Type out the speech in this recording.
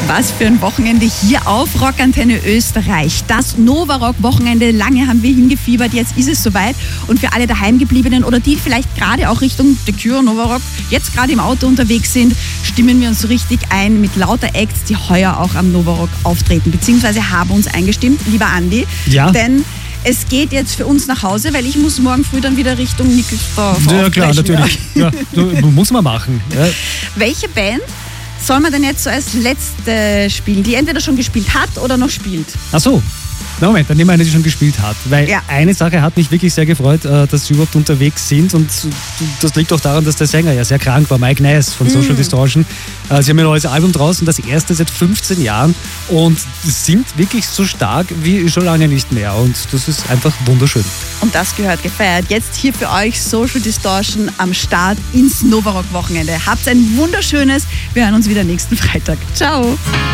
Was für ein Wochenende hier auf Rockantenne Österreich. Das Nova-Rock-Wochenende. Lange haben wir hingefiebert, jetzt ist es soweit. Und für alle Daheimgebliebenen oder die vielleicht gerade auch Richtung The Cure, Nova-Rock, jetzt gerade im Auto unterwegs sind, stimmen wir uns so richtig ein mit lauter Acts, die heuer auch am Nova-Rock auftreten, beziehungsweise haben uns eingestimmt. Lieber Andi, ja. Denn es geht jetzt für uns nach Hause, weil ich muss morgen früh dann wieder Richtung Nickelsdorf. Ja klar, natürlich. Ja, muss man machen. Ja. Welche Band soll man denn jetzt so als letzte spielen, die entweder schon gespielt hat oder noch spielt? Ach so. Na Moment, dann nehmen wir eine, die schon gespielt hat. Weil eine Sache hat mich wirklich sehr gefreut, dass sie überhaupt unterwegs sind. Und das liegt auch daran, dass der Sänger ja sehr krank war, Mike Ness von Social Distortion. Sie haben ein neues Album draußen, das erste seit 15 Jahren. Und sind wirklich so stark wie schon lange nicht mehr. Und das ist einfach wunderschön. Und das gehört gefeiert. Jetzt hier für euch Social Distortion am Start ins Nova-Rock-Wochenende. Habt ein wunderschönes. Wir hören uns wieder nächsten Freitag. Ciao.